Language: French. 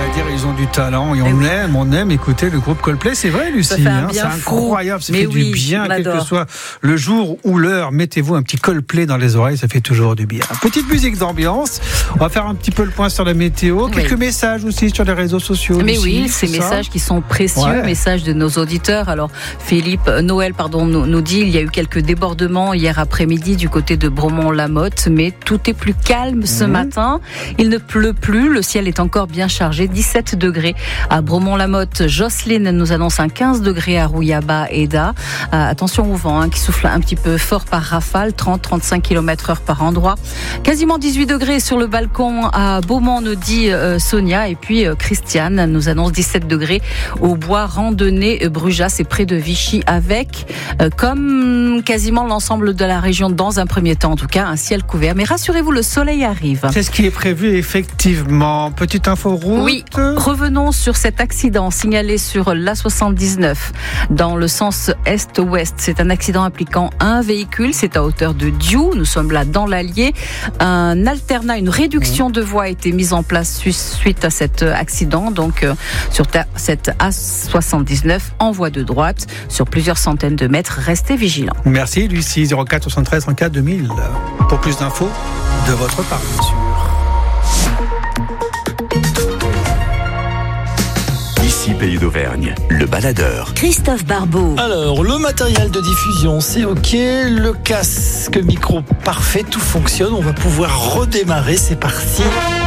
dire, ils ont du talent et on aime écouter le groupe Coldplay. C'est vrai, Lucie, c'est incroyable, ça fait du bien, quel que soit le jour ou l'heure. Mettez-vous un petit Coldplay dans les oreilles, ça fait toujours du bien. Petite musique d'ambiance. On va faire un petit peu le point sur la météo. Quelques messages aussi sur les réseaux sociaux. Mais Lucie, oui, ces messages qui sont précieux, messages de nos auditeurs. Alors, Noël nous dit, il y a eu quelques débordements hier après-midi du côté de Bromont-la-Motte, mais tout est plus calme ce matin. Il ne pleut plus, le ciel est encore bien chargé, 17 degrés à Bromont-la-Motte. Jocelyne nous annonce un 15 degrés à Rouillaba et Da. Attention au vent qui souffle un petit peu fort par rafale, 30-35 km/h par endroit. Quasiment 18 degrés sur le balcon à Beaumont, nous dit Sonia. Et puis Christiane nous annonce 17 degrés au bois randonnée Brujas, c'est près de Vichy, avec, comme quasiment l'ensemble de la région dans un premier temps en tout cas, un ciel couvert. Mais rassurez-vous, le soleil arrive. C'est ce qui est prévu effectivement. Petite info route. Oui, revenons sur cet accident signalé sur l'A79 dans le sens est-ouest. C'est un accident impliquant un véhicule, c'est à hauteur de Diou. Nous sommes là dans l'Allier. Un alternat, une réduction de voie a été mise en place suite à cet accident. Donc sur cette A79 en voie de droite, sur plusieurs centaines de mètres, restez vigilants. Merci Lucie, 04 73 34 2000 pour plus d'infos de votre part, bien sûr. Ici Pays d'Auvergne, le baladeur. Christophe Barbeau. Alors, le matériel de diffusion, c'est ok. Le casque micro, parfait, tout fonctionne. On va pouvoir redémarrer, c'est parti.